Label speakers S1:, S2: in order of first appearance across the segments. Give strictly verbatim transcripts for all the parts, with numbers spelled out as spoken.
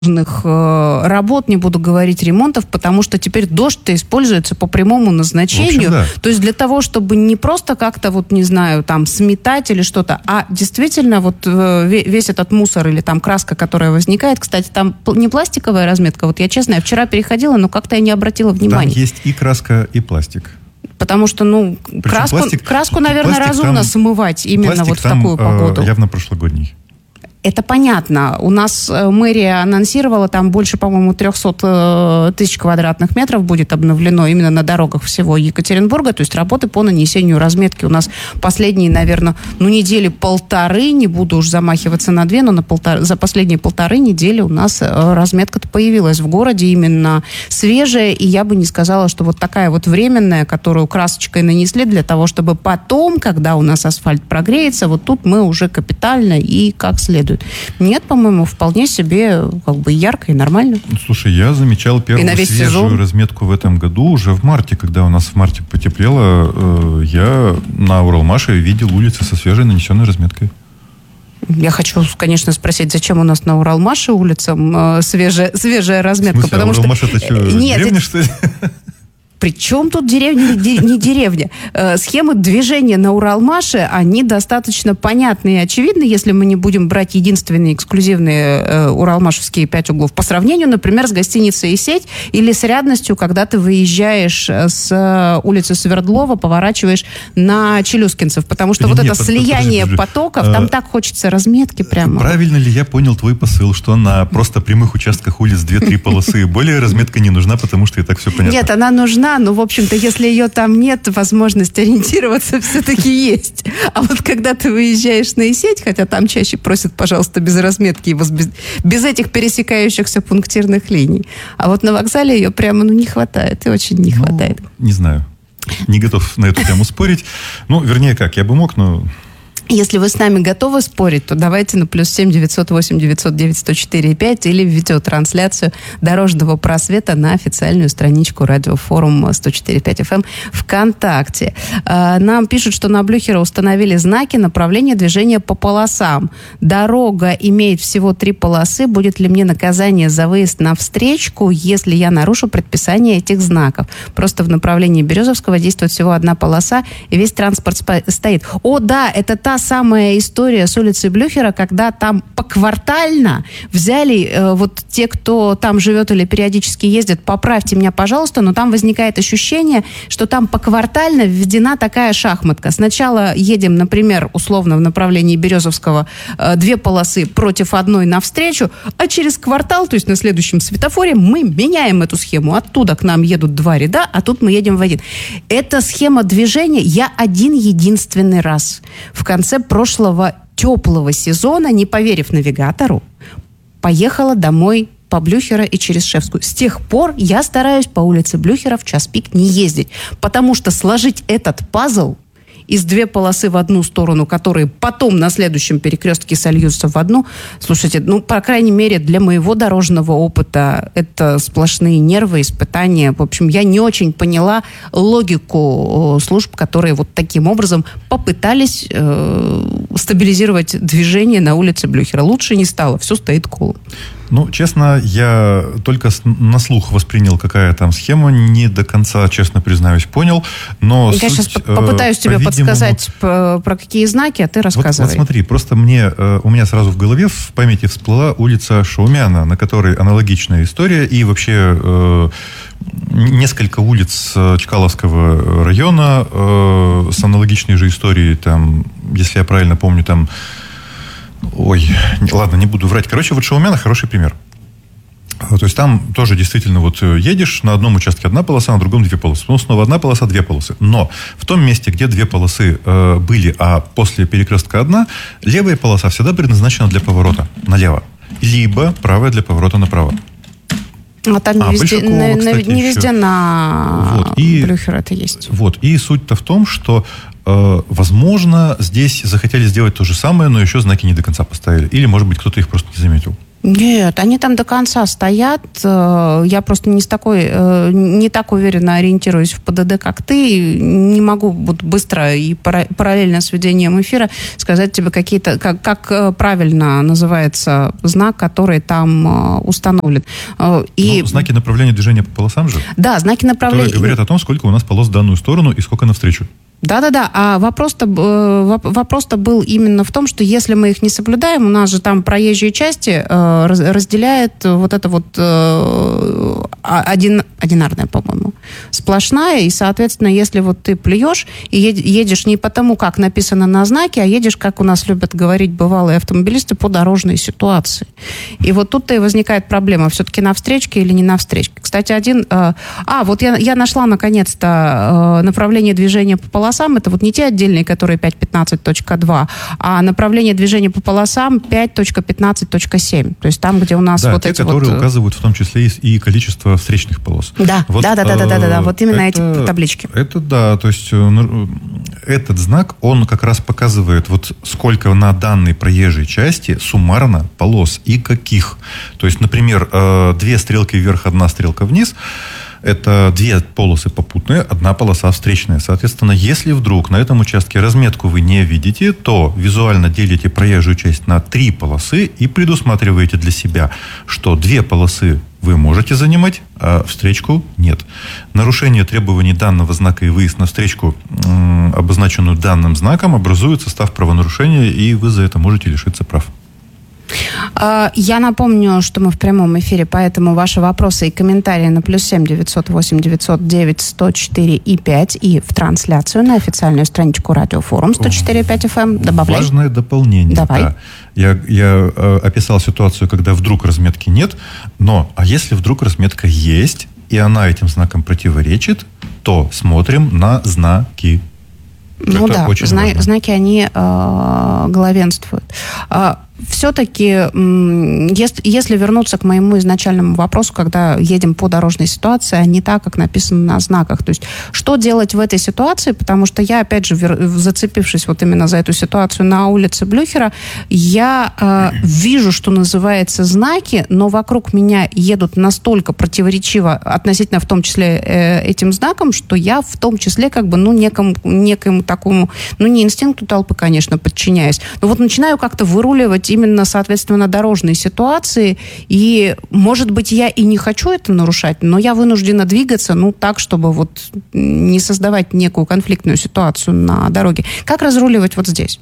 S1: работ, не буду говорить ремонтов, потому что теперь дождь-то используется по прямому назначению.
S2: В общем, да.
S1: То есть для того, чтобы не просто как-то, вот не знаю, там сметать или что-то, а действительно вот весь этот мусор или там краска, которая возникает, кстати, там не пластиковая разметка, вот я честно, я вчера переходила, но как-то я не обратила внимания.
S2: Там есть и краска, и пластик.
S1: Потому что, ну, краску,
S2: пластик,
S1: краску, наверное,
S2: пластик
S1: разумно
S2: там,
S1: смывать именно вот в
S2: там,
S1: такую погоду.
S2: Э, явно прошлогодний.
S1: Это понятно. У нас мэрия анонсировала, там больше, по-моему, триста тысяч квадратных метров будет обновлено именно на дорогах всего Екатеринбурга. То есть работы по нанесению разметки у нас последние, наверное, ну, недели полторы, не буду уж замахиваться на две, но на полтора, за последние полторы недели у нас разметка-то появилась в городе, именно свежая. И я бы не сказала, что вот такая вот временная, которую красочкой нанесли для того, чтобы потом, когда у нас асфальт прогреется, вот тут мы уже капитально и как следует. Нет, по-моему, вполне себе как бы ярко и нормально.
S2: Слушай, я замечал первую свежую сезон. разметку в этом году уже в марте, когда у нас в марте потеплело. Э, я на Уралмаше видел улицы со свежей нанесенной разметкой.
S1: Я хочу, конечно, спросить, зачем у нас на Уралмаше улицам э, свежая, свежая разметка?
S2: В смысле,
S1: потому
S2: а Уралмаш
S1: что...
S2: это что,
S1: Нет,
S2: деревня,
S1: это...
S2: что ли?
S1: Причем тут деревня, не деревня. Схемы движения на Уралмаше, они достаточно понятны и очевидны, если мы не будем брать единственные эксклюзивные уралмашевские пять углов. По сравнению, например, с гостиницей «Сеть» или с рядностью, когда ты выезжаешь с улицы Свердлова, поворачиваешь на Челюскинцев. Потому что
S2: Нет,
S1: вот это
S2: под,
S1: слияние
S2: подожди,
S1: потоков,
S2: а,
S1: там так хочется разметки прямо.
S2: Правильно ли я понял твой посыл, что на просто прямых участках улиц две-три полосы более разметка не нужна, потому что и так все понятно?
S1: Нет, она нужна. Но, в общем-то, если ее там нет, возможность ориентироваться все-таки есть. А вот когда ты выезжаешь на И-сеть, хотя там чаще просят, пожалуйста, без разметки, без, без этих пересекающихся пунктирных линий. А вот на вокзале ее прямо ну, не хватает, и очень не
S2: ну,
S1: хватает.
S2: Не знаю. Не готов на эту тему спорить. Ну, вернее, как, я бы мог, но...
S1: Если вы с нами готовы спорить, то давайте на плюс семь девятьсот восемь девятьсот девять сто четыре пять или в видеотрансляцию Дорожного просвета на официальную страничку радиофорум сто четыре пять эф эм ВКонтакте. Нам пишут, что на Блюхера установили знаки направления движения по полосам. Дорога имеет всего три полосы. Будет ли мне наказание за выезд на встречку, если я нарушу предписание этих знаков? Просто в направлении Березовского действует всего одна полоса, и весь транспорт стоит. О, да, это та самая история с улицей Блюхера, когда там поквартально взяли, э, вот те, кто там живет или периодически ездит, поправьте меня, пожалуйста, но там возникает ощущение, что там поквартально введена такая шахматка. Сначала едем, например, условно в направлении Березовского э, две полосы против одной навстречу, а через квартал, то есть на следующем светофоре, мы меняем эту схему. Оттуда к нам едут два ряда, а тут мы едем в один. Эта схема движения я один единственный раз в конце прошлого теплого сезона, не поверив навигатору, поехала домой по Блюхера и через Шефскую. С тех пор я стараюсь по улице Блюхера в час пик не ездить, потому что сложить этот пазл из две полосы в одну сторону, которые потом на следующем перекрестке сольются в одну. Слушайте, ну, по крайней мере, для моего дорожного опыта это сплошные нервы, испытания. В общем, я не очень поняла логику служб, которые вот таким образом попытались э, стабилизировать движение на улице Блюхера. Лучше не стало, все стоит колом.
S2: Ну, честно, я только на слух воспринял, какая там схема, не до конца, честно признаюсь, понял, но
S1: я суть, сейчас попытаюсь тебе подсказать про какие знаки, а ты рассказывай.
S2: Вот, вот смотри, просто мне, у меня сразу в голове, в памяти всплыла улица Шаумяна, на которой аналогичная история, и вообще э, несколько улиц Чкаловского района э, с аналогичной же историей, там, если я правильно помню, там Ой, ладно, не буду врать. Короче, вот Шаумяна хороший пример. То есть там тоже действительно вот едешь, на одном участке одна полоса, на другом две полосы. Ну, снова одна полоса, две полосы. Но в том месте, где две полосы э, были, а после перекрестка одна, левая полоса всегда предназначена для поворота налево. Либо правая для поворота направо.
S1: А там не,
S2: а,
S1: везде, на,
S2: кстати,
S1: не везде
S2: еще.
S1: на
S2: вот, и,
S1: Блюхера это есть.
S2: Вот. И суть-то в том, что э, возможно, здесь захотели сделать то же самое, но еще знаки не до конца поставили. Или, может быть, кто-то их просто не заметил.
S1: Нет, они там до конца стоят. Я просто не, с такой, не так уверенно ориентируюсь в ПДД, как ты. Не могу вот быстро и параллельно с ведением эфира сказать тебе какие-то, как, как правильно называется знак, который там установлен. И...
S2: Ну, знаки направления движения по полосам же?
S1: Да, знаки направления.
S2: Которые говорят о том, сколько у нас полос в данную сторону и сколько навстречу.
S1: Да-да-да, а вопрос-то, вопрос-то был именно в том, что если мы их не соблюдаем, у нас же там проезжие части э, разделяет вот это вот э, один, одинарная, по-моему, сплошная, и, соответственно, если вот ты плюешь и едешь не потому, как написано на знаке, а едешь, как у нас любят говорить бывалые автомобилисты, по дорожной ситуации. И вот тут-то и возникает проблема, все-таки на встречке или не на встречке. Кстати, один... Э, а, вот я, я нашла, наконец-то, э, направление движения по полосам. Это вот не те отдельные, которые пять пятнадцать точка два, а направление движения по полосам пять пятнадцать точка семь. То есть там, где у нас
S2: да,
S1: вот
S2: те,
S1: эти
S2: которые
S1: вот...
S2: указывают в том числе и количество встречных полос.
S1: Да,
S2: вот,
S1: да, да, да, да, да, да, да, вот именно
S2: это,
S1: эти таблички.
S2: Это да, то есть этот знак, он как раз показывает, вот сколько на данной проезжей части суммарно полос и каких. То есть, например, две стрелки вверх, одна стрелка вниз. Это две полосы попутные, одна полоса встречная. Соответственно, если вдруг на этом участке разметку вы не видите, то визуально делите проезжую часть на три полосы и предусматриваете для себя, что две полосы вы можете занимать, а встречку нет. Нарушение требований данного знака и выезд на встречку, обозначенную данным знаком, образует состав правонарушения, и вы за это можете лишиться прав.
S1: Я напомню, что мы в прямом эфире, поэтому ваши вопросы и комментарии на плюс семь девятьсот восемь девятьсот девять сто четыре и пять и в трансляцию на официальную страничку Радиофорум сто четыре и пять эф эм. Добавляй.
S2: Важное дополнение.
S1: Давай.
S2: Да. Я, я э, описал ситуацию, когда вдруг разметки нет, но а если вдруг разметка есть, и она этим знаком противоречит, то смотрим на знаки.
S1: Ну
S2: это
S1: да, зна- знаки, они э, главенствуют. Э, все-таки, если, если вернуться к моему изначальному вопросу, когда едем по дорожной ситуации, а не так, как написано на знаках. То есть, что делать в этой ситуации? Потому что я, опять же, зацепившись вот именно за эту ситуацию на улице Блюхера, я э, вижу, что называется, знаки, но вокруг меня едут настолько противоречиво относительно, в том числе, э, этим знаком, что я в том числе, как бы, ну, некому, некому такому, ну, не инстинкту толпы, конечно, подчиняюсь, но вот начинаю как-то выруливать именно, соответственно, дорожные ситуации, и, может быть, я и не хочу это нарушать, но я вынуждена двигаться, ну, так, чтобы вот не создавать некую конфликтную ситуацию на дороге. Как разруливать вот здесь?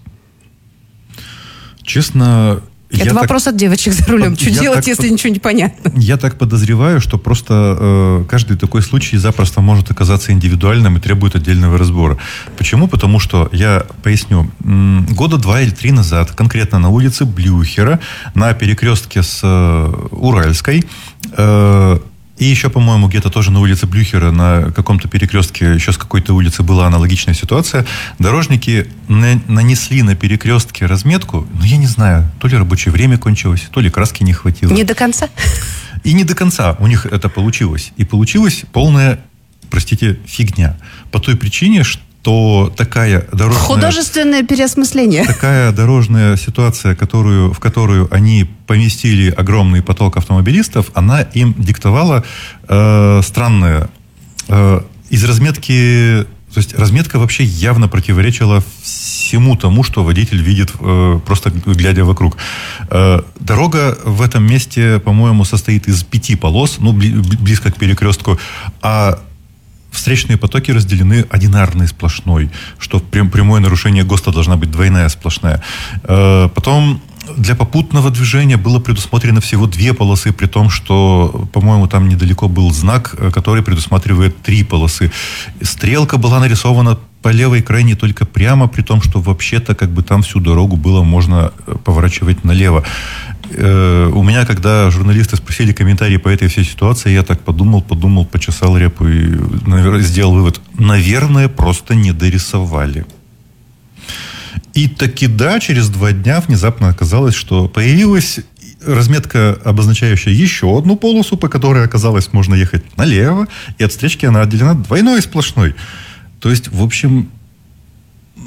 S2: Честно...
S1: Это
S2: я
S1: вопрос так, от девочек за рулем. Что делать, если под... ничего не понятно?
S2: Я так подозреваю, что просто э, каждый такой случай запросто может оказаться индивидуальным и требует отдельного разбора. Почему? Потому что, я поясню, м- года два или три назад, конкретно на улице Блюхера, на перекрестке с э, Уральской, э, и еще, по-моему, где-то тоже на улице Блюхера, на каком-то перекрестке, еще с какой-то улицы была аналогичная ситуация. Дорожники на- нанесли на перекрестке разметку, ну, я не знаю, то ли рабочее время кончилось, то ли краски не хватило.
S1: Не до конца?
S2: И не до конца у них это получилось. И получилась полная, простите, фигня. По той причине, что то такая дорожная...
S1: Художественное переосмысление.
S2: Такая дорожная ситуация, которую, в которую они поместили огромный поток автомобилистов, она им диктовала э, странное. Э, из разметки... То есть разметка вообще явно противоречила всему тому, что водитель видит, э, просто глядя вокруг. Э, дорога в этом месте, по-моему, состоит из пяти полос, ну, бли, близко к перекрестку, а встречные потоки разделены одинарной сплошной, что прямое нарушение ГОСТа должна быть двойная сплошная. Потом для попутного движения было предусмотрено всего две полосы, при том, что, по-моему, там недалеко был знак, который предусматривает три полосы. Стрелка была нарисована по левой крайне только прямо, при том, что вообще-то как бы там всю дорогу было можно поворачивать налево. Э, у меня, когда журналисты спросили комментарии по этой всей ситуации, я так подумал, подумал, почесал репу и, наверное, сделал вывод. Наверное, просто не дорисовали. И таки да, через два дня внезапно оказалось, что появилась разметка, обозначающая еще одну полосу, по которой оказалось можно ехать налево, и от встречки она отделена двойной и сплошной. То есть, в общем,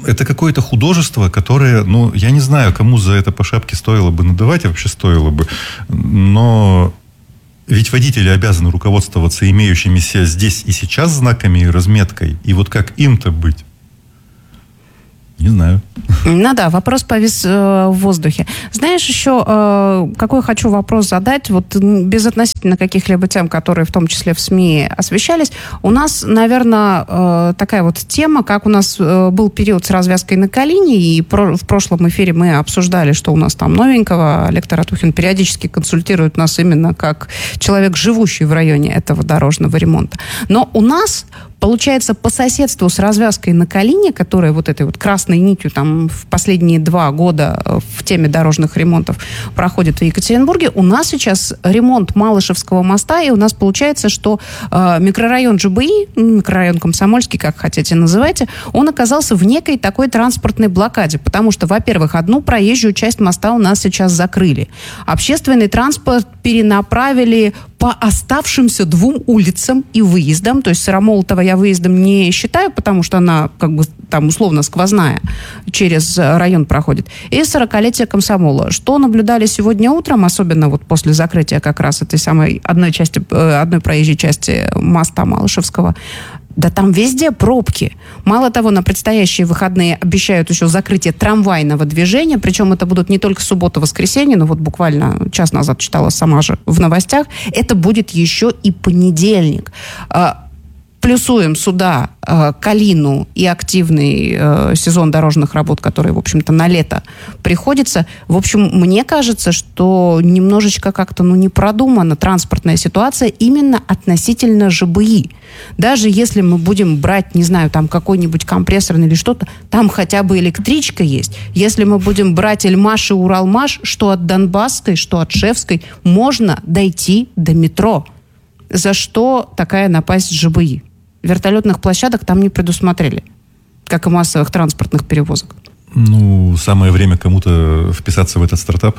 S2: это какое-то художество, которое, ну, я не знаю, кому за это по шапке стоило бы надавать, вообще стоило бы, но ведь водители обязаны руководствоваться имеющимися здесь и сейчас знаками и разметкой, и вот как им-то быть? Не знаю.
S1: Ну да, вопрос повис э, в воздухе. Знаешь, еще э, какой хочу вопрос задать, вот безотносительно каких-либо тем, которые в том числе в СМИ освещались. У нас, наверное, э, такая вот тема, как у нас э, был период с развязкой на Калине, и про, в прошлом эфире мы обсуждали, что у нас там новенького. Олег Таратухин периодически консультирует нас именно как человек, живущий в районе этого дорожного ремонта. Но у нас, получается, по соседству с развязкой на Калине, которая вот этой вот красной нитью там в последние два года в теме дорожных ремонтов проходит в Екатеринбурге, у нас сейчас ремонт Малышевского моста, и у нас получается, что э, микрорайон ЖБИ, микрорайон Комсомольский, как хотите называйте, он оказался в некой такой транспортной блокаде, потому что, во-первых, одну проезжую часть моста у нас сейчас закрыли. Общественный транспорт перенаправили по оставшимся двум улицам и выездам, то есть Сыромолотова я выездом не считаю, потому что она как бы там условно сквозная через район проходит, и сорокалетие Комсомола. Что наблюдали сегодня утром, особенно вот после закрытия как раз этой самой одной части, одной проезжей части моста Малышевского, да там везде пробки. Мало того, на предстоящие выходные обещают еще закрытие трамвайного движения, причем это будут не только суббота-воскресенье, но вот буквально час назад читала сама же в новостях, это будет еще и понедельник. Плюсуем сюда э, Калину и активный э, сезон дорожных работ, который, в общем-то, на лето приходится. В общем, мне кажется, что немножечко как-то, ну, не продумана транспортная ситуация именно относительно ЖБИ. Даже если мы будем брать, не знаю, там какой-нибудь компрессорный или что-то, там хотя бы электричка есть. Если мы будем брать Эльмаш и Уралмаш, что от Донбасской, что от Шевской, можно дойти до метро. За что такая напасть ЖБИ? Вертолетных площадок там не предусмотрели, как и массовых транспортных перевозок.
S2: Ну, самое время кому-то вписаться в этот стартап.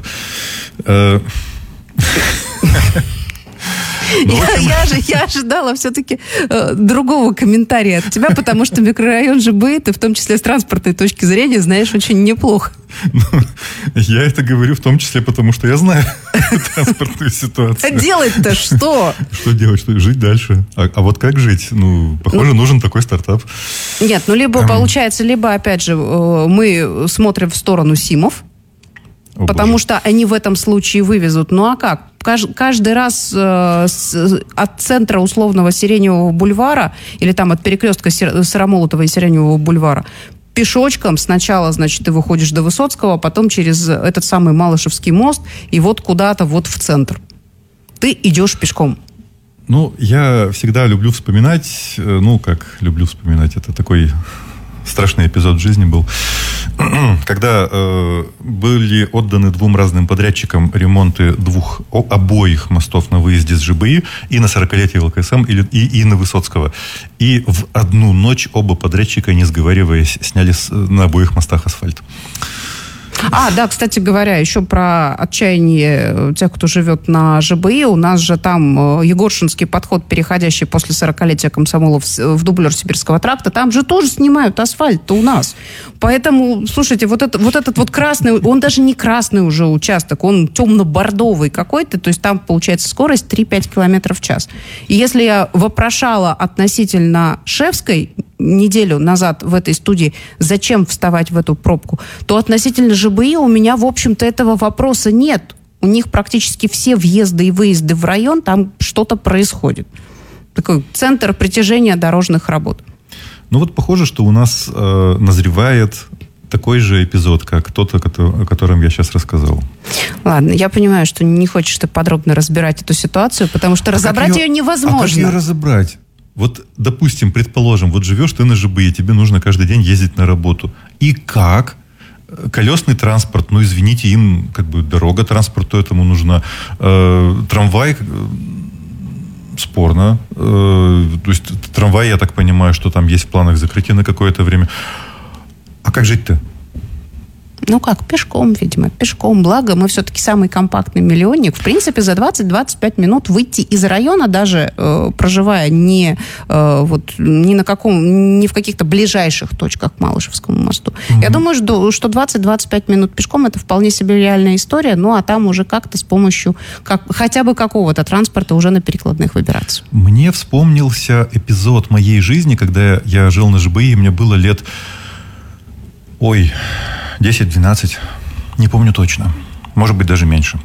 S1: Я, я, же, я ожидала все-таки э, другого комментария от тебя, потому что микрорайон ЖБИ ты в том числе с транспортной точки зрения знаешь очень неплохо.
S2: Ну, я это говорю в том числе потому, что я знаю транспортную ситуацию.
S1: А делать-то что?
S2: Что делать? Что? Жить дальше. А, а вот как жить? Ну, похоже, ну, нужен такой стартап.
S1: Нет, ну либо эм... получается, либо, опять же, мы смотрим в сторону СИМов, О, потому боже. Что они в этом случае вывезут. Ну а как? Каждый раз э, с, от центра условного Сиреневого бульвара или там от перекрестка Сыромолотова и Сиреневого бульвара пешочком сначала, значит, ты выходишь до Высоцкого, а потом через этот самый Малышевский мост и вот куда-то вот в центр. Ты идешь пешком.
S2: Ну, я всегда люблю вспоминать, ну, как люблю вспоминать, это такой страшный эпизод в жизни был, когда э, были отданы двум разным подрядчикам ремонты двух, о, обоих мостов на выезде с ЖБИ и на сорокалетие ЛКСМ и, и, и на Высоцкого. И в одну ночь оба подрядчика, не сговариваясь, сняли с, на обоих мостах асфальт.
S1: А, да, кстати говоря, еще про отчаяние тех, кто живет на ЖБИ. У нас же там егоршинский подход, переходящий после сорокалетия Комсомола в, в дублер Сибирского тракта, там же тоже снимают асфальт-то у нас. Поэтому, слушайте, вот, это, вот этот вот красный, он даже не красный уже участок, он темно-бордовый какой-то, то есть там, получается, скорость три-пять километров в час. И если я вопрошала относительно Шевской неделю назад в этой студии, зачем вставать в эту пробку, то относительно ЖБИ у меня, в общем-то, этого вопроса нет. У них практически все въезды и выезды в район, там что-то происходит. Такой центр притяжения дорожных работ.
S2: Ну вот похоже, что у нас э, назревает такой же эпизод, как тот, о котором я сейчас рассказал.
S1: Ладно, я понимаю, что не хочешь ты подробно разбирать эту ситуацию, потому что а разобрать ее, ее невозможно. А
S2: как ее разобрать? Вот, допустим, предположим, вот живешь ты на ЖБИ, тебе нужно каждый день ездить на работу. И как? Колесный транспорт, ну, извините, им как бы дорога транспорту этому нужна. Э, трамвай, спорно. Э, то есть трамвай, я так понимаю, что там есть в планах закрытия на какое-то время. А как жить-то?
S1: Ну как, пешком, видимо, пешком. Благо, мы все-таки самый компактный миллионник. В принципе, за двадцать-двадцать пять минут выйти из района, даже э, проживая не, э, вот, ни, на каком, не в каких-то ближайших точках к Малышевскому мосту. Mm-hmm. Я думаю, что, что двадцать-двадцать пять минут пешком – это вполне себе реальная история, ну а там уже как-то с помощью как, хотя бы какого-то транспорта уже на перекладных выбираться.
S2: Мне вспомнился эпизод моей жизни, когда я жил на ЖБИ, и мне было лет... Ой... десять-двенадцать, не помню точно, может быть, даже меньше.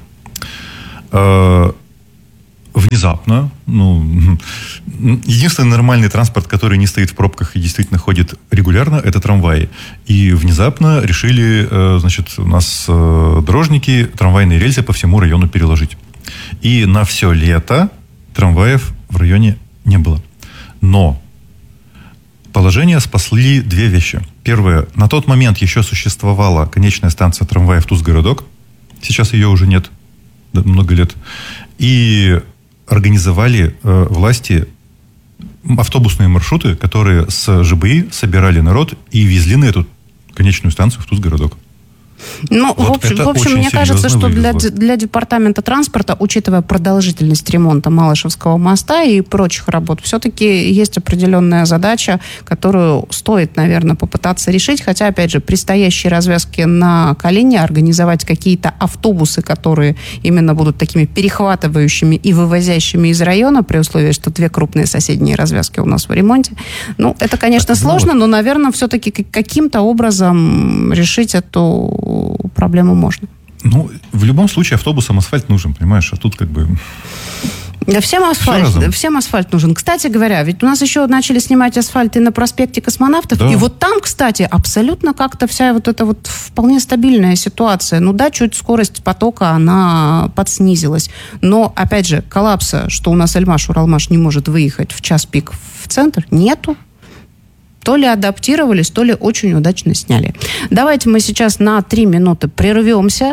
S2: Внезапно, ну, единственный нормальный транспорт, который не стоит в пробках и действительно ходит регулярно, это трамваи. И внезапно решили, значит, у нас дорожники трамвайные рельсы по всему району переложить. И на все лето трамваев в районе не было. Но положение спасли две вещи. Первое. На тот момент еще существовала конечная станция трамваев Туз-городок. Сейчас ее уже нет. Много лет. И организовали э, власти автобусные маршруты, которые с ЖБИ собирали народ и везли на эту конечную станцию в Туз-городок.
S1: Ну, вот в общем, в общем мне кажется, что для, для департамента транспорта, учитывая продолжительность ремонта Малышевского моста и прочих работ, все-таки есть определенная задача, которую стоит, наверное, попытаться решить. Хотя, опять же, при стоящей развязке на Калине организовать какие-то автобусы, которые именно будут такими перехватывающими и вывозящими из района, при условии, что две крупные соседние развязки у нас в ремонте. Ну, это, конечно, так, сложно, ну, вот. Но, наверное, все-таки каким-то образом решить эту проблему можно.
S2: Ну, в любом случае автобусам асфальт нужен, понимаешь? А тут как бы...
S1: Да всем асфальт, всем асфальт нужен. Кстати говоря, ведь у нас еще начали снимать асфальт и на проспекте Космонавтов. Да. И вот там, кстати, абсолютно как-то вся вот эта вот вполне стабильная ситуация. Ну да, чуть скорость потока, она подснизилась. Но, опять же, коллапса, что у нас Эльмаш-Уралмаш не может выехать в час пик в центр, нету. То ли адаптировались, то ли очень удачно сняли. Давайте мы сейчас на три минуты прервемся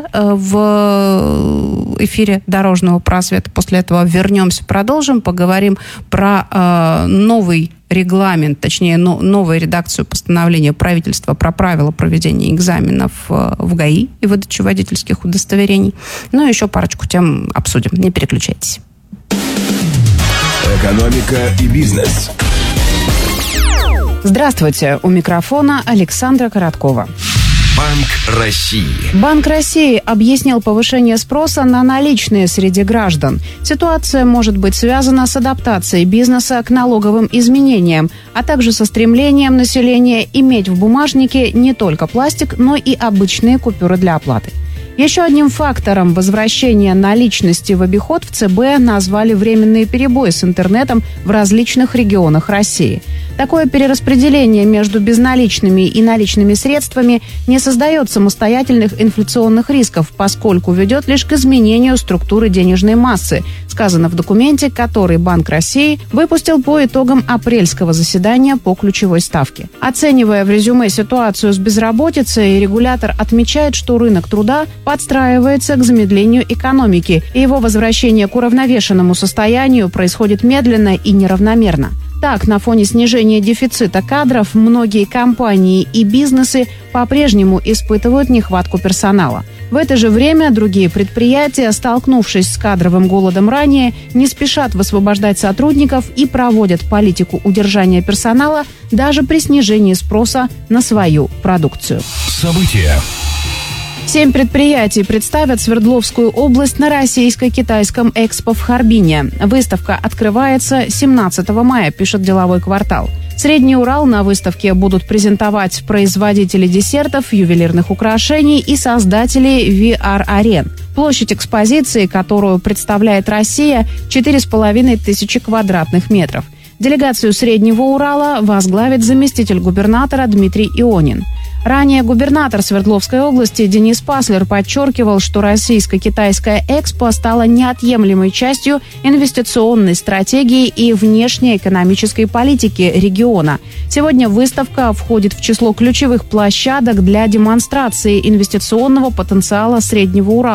S1: в эфире Дорожного просвета. После этого вернемся, продолжим, поговорим про э, новый регламент, точнее, но, новую редакцию постановления правительства про правила проведения экзаменов э, в ГАИ и выдачи водительских удостоверений. Ну и еще парочку тем обсудим. Не переключайтесь.
S3: Экономика и бизнес.
S1: Здравствуйте, у микрофона Александра Короткова.
S3: Банк России.
S1: Банк России объяснил повышение спроса на наличные среди граждан. Ситуация может быть связана с адаптацией бизнеса к налоговым изменениям, а также со стремлением населения иметь в бумажнике не только пластик, но и обычные купюры для оплаты. Еще одним фактором возвращения наличности в обиход в ЦБ назвали временные перебои с интернетом в различных регионах России. Такое перераспределение между безналичными и наличными средствами не создает самостоятельных инфляционных рисков, поскольку ведет лишь к изменению структуры денежной массы, сказано в документе, который Банк России выпустил по итогам апрельского заседания по ключевой ставке. Оценивая в резюме ситуацию с безработицей, регулятор отмечает, что рынок труда подстраивается к замедлению экономики, и его возвращение к уравновешенному состоянию происходит медленно и неравномерно. Так, на фоне снижения дефицита кадров многие компании и бизнесы по-прежнему испытывают нехватку персонала. В это же время другие предприятия, столкнувшись с кадровым голодом ранее, не спешат высвобождать сотрудников и проводят политику удержания персонала даже при снижении спроса на свою продукцию.
S3: События.
S1: Семь предприятий представят Свердловскую область на российско-китайском экспо в Харбине. Выставка открывается семнадцатого мая, пишет «Деловой квартал». Средний Урал на выставке будут презентовать производители десертов, ювелирных украшений и создатели ви ар-арен. Площадь экспозиции, которую представляет Россия, четыре с половиной тысячи квадратных метров. Делегацию Среднего Урала возглавит заместитель губернатора Дмитрий Ионин. Ранее губернатор Свердловской области Денис Паслер подчеркивал, что российско-китайская экспо стала неотъемлемой частью инвестиционной стратегии и внешнеэкономической политики региона. Сегодня выставка входит в число ключевых площадок для демонстрации инвестиционного потенциала Среднего Урала,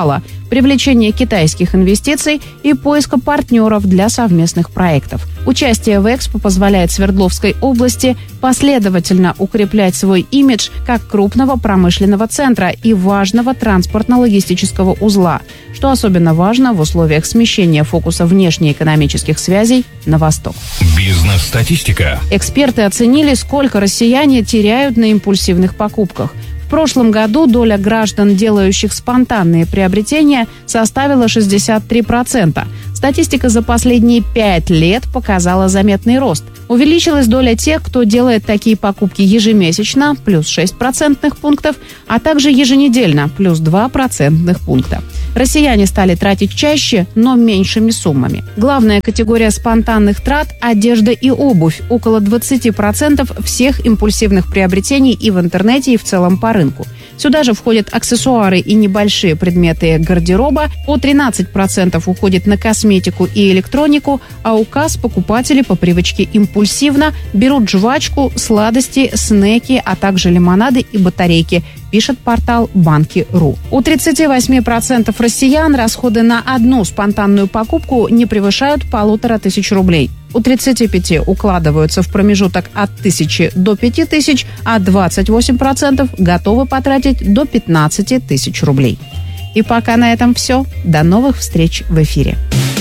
S4: привлечения китайских инвестиций и поиска партнеров для совместных проектов. Участие в Экспо позволяет Свердловской области последовательно укреплять свой имидж как крупного промышленного центра и важного транспортно-логистического узла, что особенно важно в условиях смещения фокуса внешнеэкономических связей на восток.
S3: Бизнес-статистика.
S4: Эксперты оценили, сколько россияне теряют на импульсивных покупках. В прошлом году доля граждан, делающих спонтанные приобретения, составила шестьдесят три процента. Статистика за последние пять лет показала заметный рост. Увеличилась доля тех, кто делает такие покупки ежемесячно, плюс шесть процентных пунктов, а также еженедельно, плюс два процентных пункта. Россияне стали тратить чаще, но меньшими суммами. Главная категория спонтанных трат – одежда и обувь. Около двадцать процентов всех импульсивных приобретений и в интернете, и в целом по рынку. Сюда же входят аксессуары и небольшие предметы гардероба. По тринадцать процентов уходит на косметику и электронику, а у касс покупатели по привычке импульсивно берут жвачку, сладости, снеки, а также лимонады и батарейки, пишет портал банки точка ру. У тридцати восьми процентов россиян расходы на одну спонтанную покупку не превышают полутора тысяч рублей. У тридцати пяти укладываются в промежуток от тысячи до пяти тысяч, а двадцать восемь процентов готовы потратить до пятнадцати тысяч рублей. И пока на этом все. До новых встреч в эфире.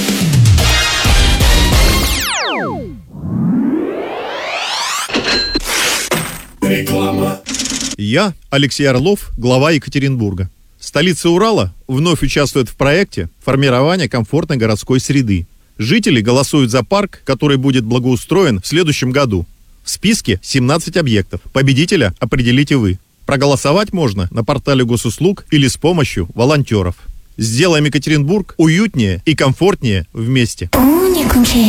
S3: Реклама.
S5: Я, Алексей Орлов, глава Екатеринбурга. Столица Урала вновь участвует в проекте формирования комфортной городской среды. Жители голосуют за парк, который будет благоустроен в следующем году. В списке семнадцать объектов. Победителя определите вы. Проголосовать можно на портале госуслуг или с помощью волонтеров. Сделаем Екатеринбург уютнее и комфортнее вместе.